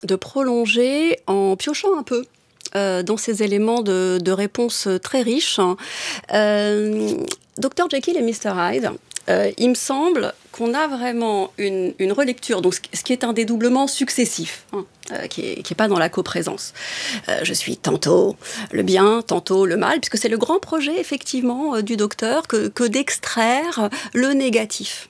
de prolonger en piochant un peu dans ces éléments de réponse très riches. Dr Jekyll et Mr Hyde, il me semble qu'on a vraiment une relecture, donc ce qui est un dédoublement successif, qui est pas dans la coprésence. Je suis tantôt le bien, tantôt le mal, puisque c'est le grand projet, effectivement, du docteur que d'extraire le négatif.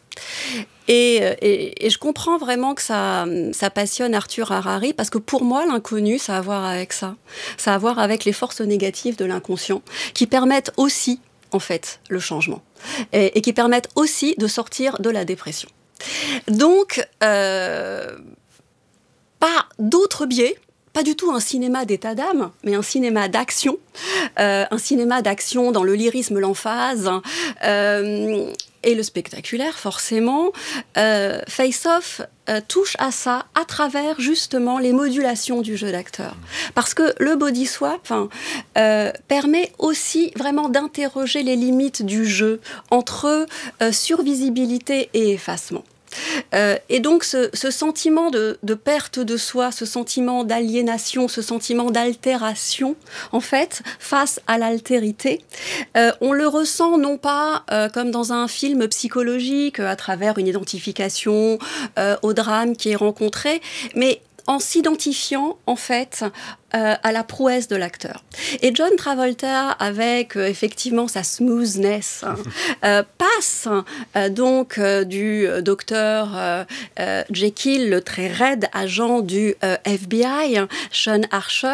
Et je comprends vraiment que ça passionne Arthur Harari, parce que pour moi, l'inconnu, ça a à voir avec ça. Ça a à voir avec les forces négatives de l'inconscient, qui permettent aussi, en fait, le changement. Et qui permettent aussi de sortir de la dépression. Donc, pas d'autre biais, pas du tout un cinéma d'état d'âme, mais un cinéma d'action. Un cinéma d'action dans le lyrisme, l'emphase, et le spectaculaire, forcément. Face Off touche à ça à travers, justement, les modulations du jeu d'acteur. Parce que le body swap permet aussi vraiment d'interroger les limites du jeu entre survisibilité et effacement. Et donc ce sentiment de perte de soi, ce sentiment d'aliénation, ce sentiment d'altération, en fait, face à l'altérité, on le ressent non pas comme dans un film psychologique, à travers une identification au drame qui est rencontré, mais en s'identifiant, en fait, à la prouesse de l'acteur. Et John Travolta, avec effectivement sa smoothness, passe donc du docteur Jekyll, le très raide agent du FBI, Sean Archer,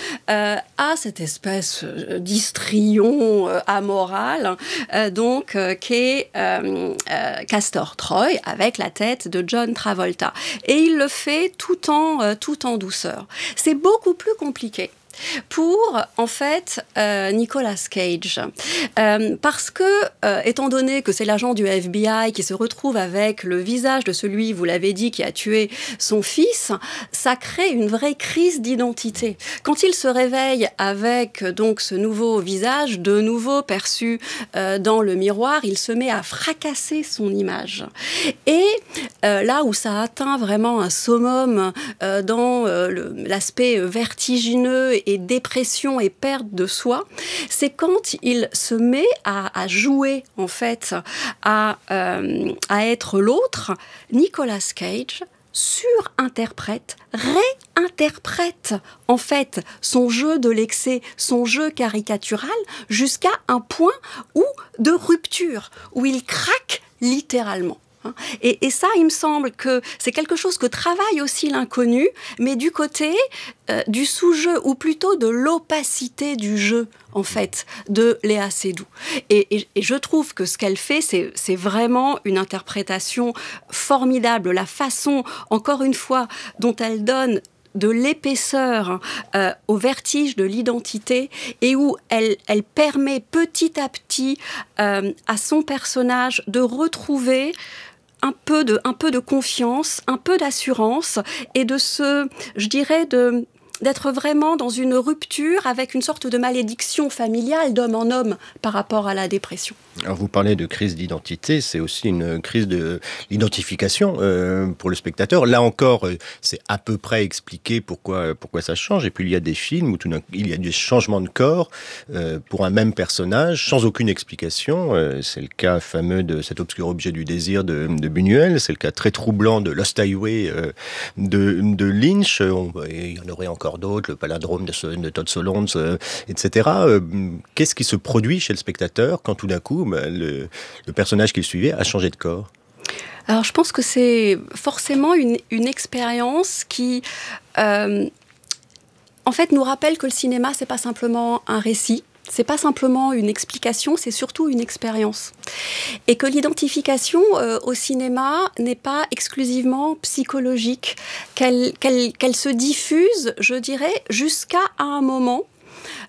à cette espèce d'histrion amoral, donc qu'est Castor Troy, avec la tête de John Travolta. Et il le fait tout en douceur. C'est beaucoup plus compliqué pour, en fait, Nicolas Cage. Parce que, étant donné que c'est l'agent du FBI qui se retrouve avec le visage de celui, vous l'avez dit, qui a tué son fils, ça crée une vraie crise d'identité. Quand il se réveille avec donc ce nouveau visage, de nouveau perçu dans le miroir, il se met à fracasser son image. Et là où ça atteint vraiment un summum dans l'aspect vertigineux et dépression et perte de soi, c'est quand il se met à jouer, en fait, à être l'autre. Nicolas Cage surinterprète, réinterprète, en fait, son jeu de l'excès, son jeu caricatural, jusqu'à un point de rupture, où il craque littéralement. Et ça, il me semble que c'est quelque chose que travaille aussi l'inconnu, mais du côté du sous-jeu, ou plutôt de l'opacité du jeu, en fait, de Léa Seydoux. Et je trouve que ce qu'elle fait, c'est vraiment une interprétation formidable. La façon, encore une fois, dont elle donne de l'épaisseur au vertige de l'identité, et où elle permet petit à petit à son personnage de retrouver un peu de confiance, un peu d'assurance, et d'être vraiment dans une rupture avec une sorte de malédiction familiale d'homme en homme par rapport à la dépression. Alors vous parlez de crise d'identité, c'est aussi une crise de l'identification pour le spectateur. Là encore, c'est à peu près expliqué pourquoi ça change. Et puis il y a des films où il y a des changements de corps pour un même personnage sans aucune explication. C'est le cas fameux de Cet obscur objet du désir de Buñuel. C'est le cas très troublant de Lost Highway de Lynch. Il y en aurait encore d'autres, le palindrome de Todd Solondz, etc. Qu'est-ce qui se produit chez le spectateur quand tout d'un coup, le personnage qu'il suivait a changé de corps? Alors, je pense que c'est forcément une expérience qui, en fait, nous rappelle que le cinéma, c'est pas simplement un récit, c'est pas simplement une explication, c'est surtout une expérience. Et que l'identification au cinéma n'est pas exclusivement psychologique, qu'elle se diffuse, je dirais, jusqu'à un moment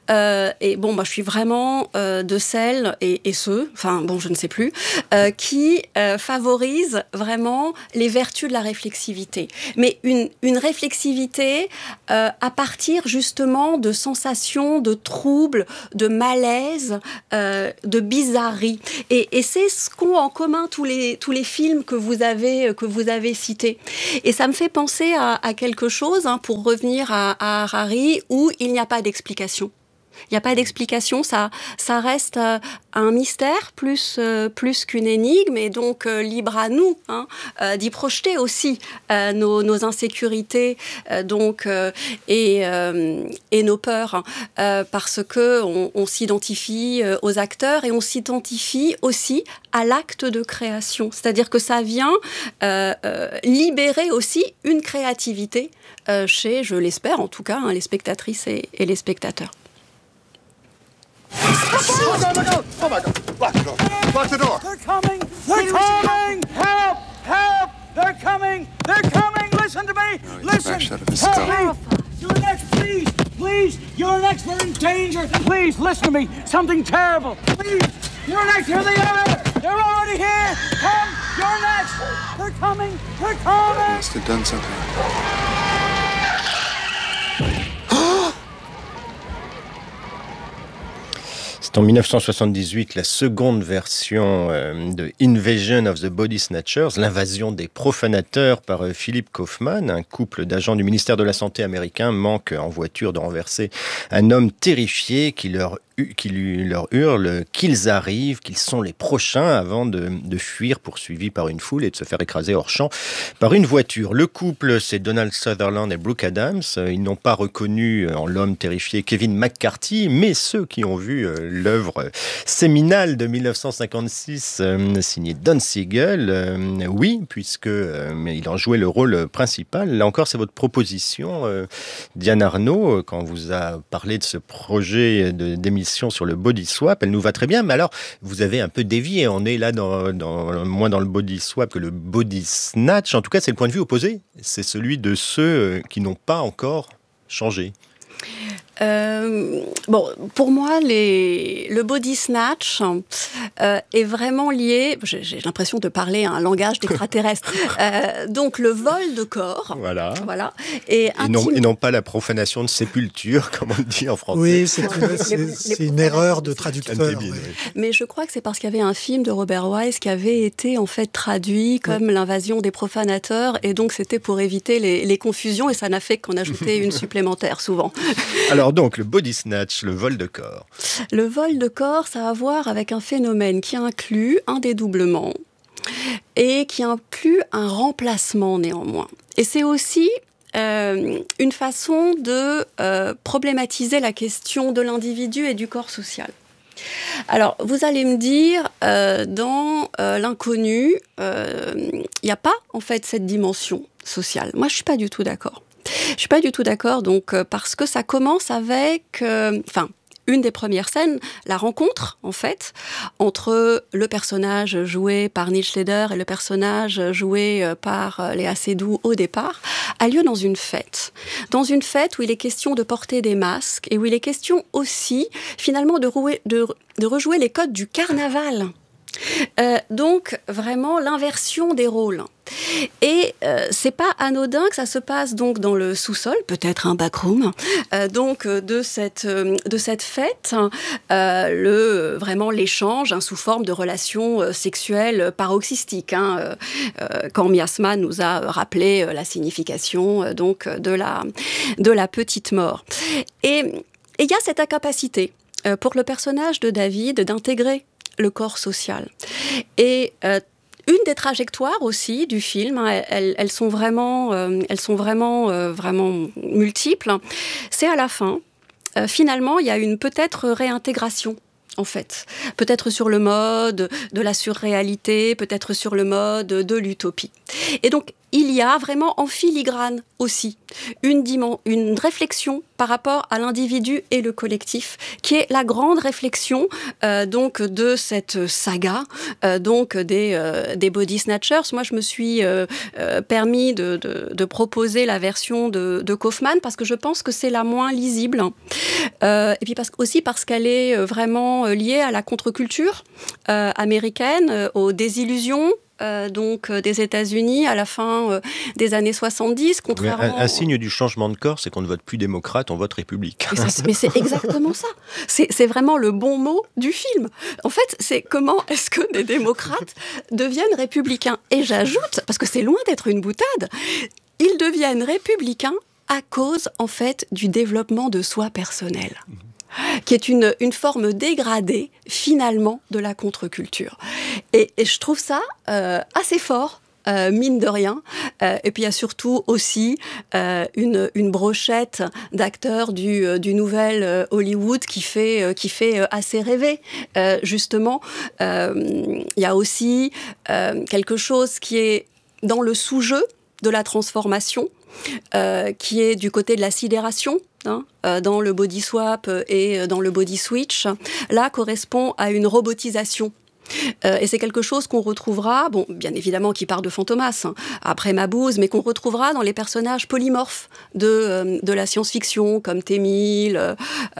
et bon, moi je suis vraiment de celles et ceux, enfin bon, je ne sais plus, qui favorisent vraiment les vertus de la réflexivité. Mais une réflexivité à partir justement de sensations, de troubles, de malaise, de bizarrerie. Et c'est ce qu'ont en commun tous les films que vous avez cités. Et ça me fait penser à quelque chose, hein, pour revenir à Harari, où il n'y a pas d'explication. Il n'y a pas d'explication, ça reste un mystère plus qu'une énigme, et donc libre à nous, hein, d'y projeter aussi nos insécurités et nos peurs, parce que on s'identifie aux acteurs et on s'identifie aussi à l'acte de création. C'est-à-dire que ça vient libérer aussi une créativité chez, je l'espère en tout cas, hein, les spectatrices et les spectateurs. Oh my God! Oh my God! Lock the door! Lock the door! They're coming! They're coming! Help! Help! They're coming! They're coming! Listen to me! No, Listen! Help me! You're next, please! Please! You're next! We're in danger! Please, listen to me! Something terrible! Please! You're next! Here they are! They're already here! Come! You're next! They're coming! They're coming! Must have done something. C'est en 1978 la seconde version de Invasion of the Body Snatchers, l'invasion des profanateurs, par Philip Kaufman. Un couple d'agents du ministère de la Santé américain manque en voiture de renverser un homme terrifié qui leur hurle qu'ils arrivent, qu'ils sont les prochains, avant de fuir poursuivis par une foule et de se faire écraser hors champ par une voiture. Le couple, c'est Donald Sutherland et Brooke Adams. Ils n'ont pas reconnu en l'homme terrifié Kevin McCarthy, mais ceux qui ont vu l'œuvre séminale de 1956 signée Don Siegel, oui, puisque il en jouait le rôle principal. Là encore, c'est votre proposition, Diane Arnaud, quand on vous a parlé de ce projet d'émission sur le body swap. Elle nous va très bien, mais alors vous avez un peu dévié. On est là moins dans le body swap que le body snatch. En tout cas, c'est le point de vue opposé. C'est celui de ceux qui n'ont pas encore changé. Bon, pour moi, le body snatch est vraiment lié. J'ai l'impression de parler un langage d'extraterrestre. Donc, le vol de corps. Voilà. Et non pas la profanation de sépulture, comme on dit en français. Oui, c'est une erreur de traducteur. Oui. Mais je crois que c'est parce qu'il y avait un film de Robert Wise qui avait été en fait traduit comme l'invasion des profanateurs, et donc c'était pour éviter les confusions, et ça n'a fait qu'en ajouter une supplémentaire souvent. Alors donc, le body snatch, le vol de corps. Le vol de corps, ça a à voir avec un phénomène qui inclut un dédoublement et qui inclut un remplacement néanmoins. Et c'est aussi une façon de problématiser la question de l'individu et du corps social. Alors, vous allez me dire, dans l'inconnu, il n'y a pas en fait cette dimension sociale. Moi, je ne suis pas du tout d'accord. Je suis pas du tout d'accord, donc parce que ça commence avec, une des premières scènes, la rencontre en fait entre le personnage joué par Neil Schneider et le personnage joué par Léa Seydoux au départ, a lieu dans une fête où il est question de porter des masques et où il est question aussi finalement de rejouer les codes du carnaval. Donc vraiment l'inversion des rôles. Et c'est pas anodin que ça se passe donc dans le sous-sol, peut-être un backroom, de cette fête, vraiment l'échange sous forme de relations sexuelles paroxystiques. Quand Miasma nous a rappelé la signification de la petite mort. Et il y a cette incapacité pour le personnage de David d'intégrer le corps social. Et une des trajectoires aussi du film, elles sont vraiment multiples. C'est à la fin, finalement, il y a une peut-être réintégration. En fait, peut-être sur le mode de la surréalité, peut-être sur le mode de l'utopie. Et donc, il y a vraiment en filigrane aussi une réflexion par rapport à l'individu et le collectif, qui est la grande réflexion donc de cette saga, donc des body snatchers. Moi, je me suis permis de proposer la version de Kaufman parce que je pense que c'est la moins lisible, et puis aussi parce qu'elle est vraiment liée à la contre-culture américaine, aux désillusions donc des États-Unis à la fin des années 70, contrairement... Un signe du changement de corps, c'est qu'on ne vote plus démocrate, on vote république. Mais c'est exactement ça. C'est vraiment le bon mot du film. En fait, c'est comment est-ce que des démocrates deviennent républicains. Et j'ajoute, parce que c'est loin d'être une boutade, ils deviennent républicains à cause, en fait, du développement de soi personnel, qui est une forme dégradée, finalement, de la contre-culture. Et je trouve ça assez fort, mine de rien. Et puis il y a surtout aussi une brochette d'acteurs du nouvel Hollywood qui fait assez rêver, justement. Il y a aussi quelque chose qui est dans le sous-jeu de la transformation, qui est du côté de la sidération, dans le body swap et dans le body switch, là correspond à une robotisation. Et c'est quelque chose qu'on retrouvera, bon, bien évidemment qui part de Fantomas, après Mabuse, mais qu'on retrouvera dans les personnages polymorphes de la science-fiction, comme T-1000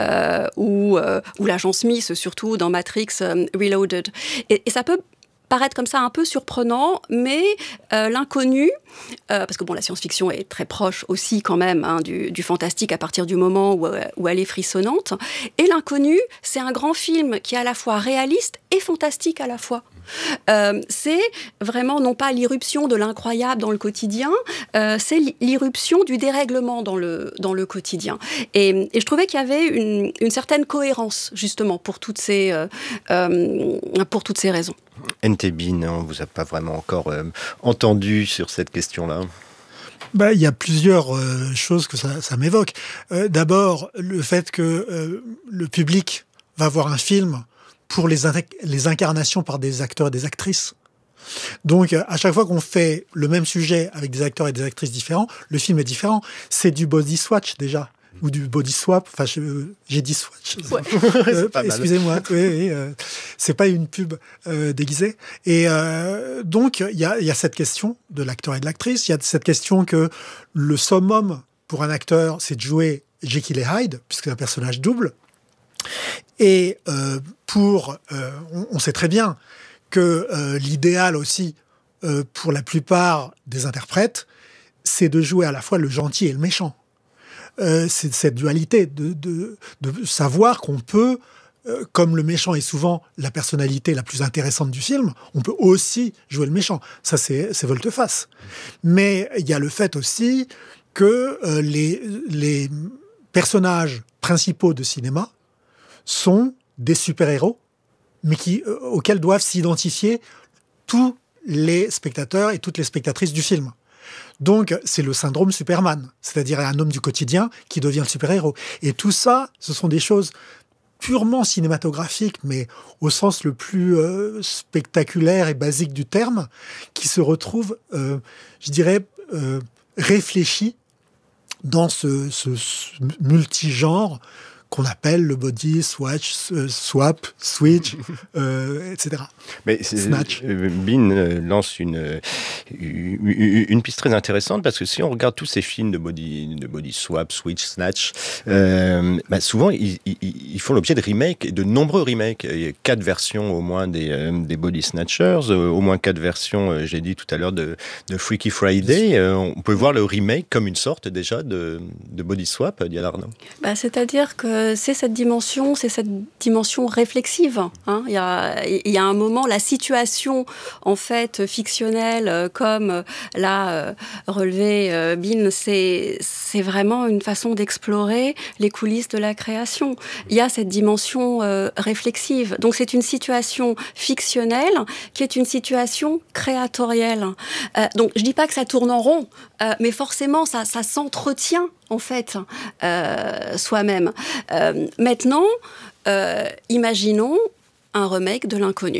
ou l'agent Smith, surtout dans Matrix Reloaded. Et ça peut paraître comme ça un peu surprenant, mais l'inconnu, parce que bon, la science-fiction est très proche aussi quand même du fantastique à partir du moment où elle est frissonnante, et l'inconnu, c'est un grand film qui est à la fois réaliste et fantastique à la fois. C'est vraiment non pas l'irruption de l'incroyable dans le quotidien, c'est l'irruption du dérèglement dans le quotidien. Et je trouvais qu'il y avait une certaine cohérence justement pour toutes ces raisons. NTB, on ne vous a pas vraiment encore entendu sur cette question-là. Il y a plusieurs choses que ça m'évoque. D'abord, le fait que le public va voir un film pour les incarnations par des acteurs et des actrices. Donc, à chaque fois qu'on fait le même sujet avec des acteurs et des actrices différents, le film est différent. C'est du body swatch, déjà. Ou du body swap. Enfin, j'ai dit swatch. Ouais. Excusez-moi. Oui, c'est pas une pub déguisée. Et donc, il y a cette question de l'acteur et de l'actrice. Il y a cette question que le summum pour un acteur, c'est de jouer Jekyll et Hyde, puisque c'est un personnage double. Et on sait très bien que l'idéal aussi, pour la plupart des interprètes, c'est de jouer à la fois le gentil et le méchant. C'est cette dualité de savoir qu'on peut, comme le méchant est souvent la personnalité la plus intéressante du film, on peut aussi jouer le méchant. Ça, c'est volte-face. Mais il y a le fait aussi que les personnages principaux de cinéma sont des super-héros, mais auxquels doivent s'identifier tous les spectateurs et toutes les spectatrices du film. Donc, c'est le syndrome Superman, c'est-à-dire un homme du quotidien qui devient le super-héros. Et tout ça, ce sont des choses purement cinématographiques, mais au sens le plus spectaculaire et basique du terme, qui se retrouvent, je dirais, réfléchis dans ce multigenre qu'on appelle le body swap, switch, etc. Mais Snatch. Bean lance une piste très intéressante, parce que si on regarde tous ces films de body swap, switch, snatch, souvent ils font l'objet de remakes, de nombreux remakes. Il y a 4 versions au moins des body snatchers, au moins 4 versions, j'ai dit tout à l'heure, de Freaky Friday. On peut voir le remake comme une sorte déjà de body swap, Diane Arnaud. C'est-à-dire que c'est cette dimension réflexive. Il y a un moment, la situation en fait fictionnelle, comme l'a relevé Bean, c'est vraiment une façon d'explorer les coulisses de la création. Il y a cette dimension réflexive. Donc c'est une situation fictionnelle qui est une situation créatorielle. Donc je dis pas que ça tourne en rond, mais forcément ça s'entretient en fait soi-même. Maintenant, imaginons un remake de l'inconnu.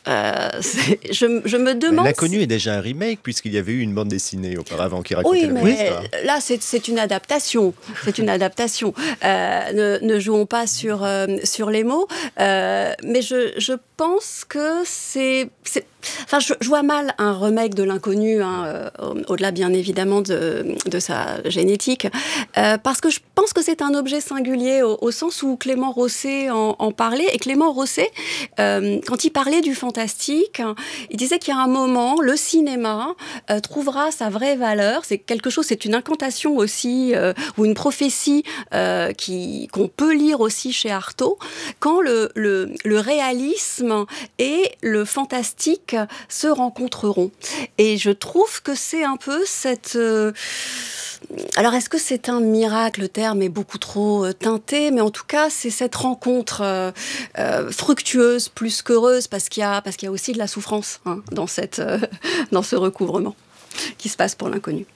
Je me demande... L'inconnu est déjà un remake, puisqu'il y avait eu une bande dessinée auparavant qui racontait la même histoire. Là, c'est une adaptation. C'est une adaptation. Ne jouons pas sur les mots. Mais je pense que c'est... Enfin, je vois mal un remake de l'inconnu, au-delà bien évidemment de sa génétique, parce que je pense que c'est un objet singulier au sens où Clément Rosset en parlait. Et Clément Rosset, quand il parlait du fantastique, il disait qu'il y a un moment, le cinéma trouvera sa vraie valeur. C'est quelque chose, c'est une incantation aussi, ou une prophétie qu'on peut lire aussi chez Artaud, quand le réalisme et le fantastique se rencontreront. Et je trouve que c'est un peu cette... Alors, est-ce que c'est un miracle? Le terme est beaucoup trop teinté, mais en tout cas, c'est cette rencontre fructueuse plus qu'heureuse, parce qu'il y a aussi de la souffrance dans ce recouvrement qui se passe pour l'inconnu.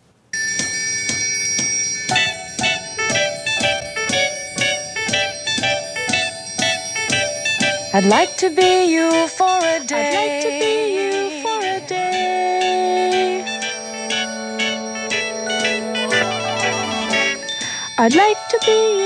I'd like to be you for a day. I'd like to be you for a day. I'd like to be